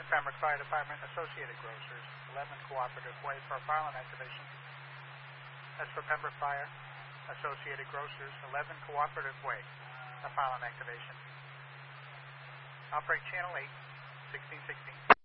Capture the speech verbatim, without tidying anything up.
Pembroke Fire Department, Associated Grocers, eleven Cooperative Way for filing activation. That's for Pembroke Fire, Associated Grocers, eleven Cooperative Way, a filing activation. Operate channel eight, sixteen sixteen.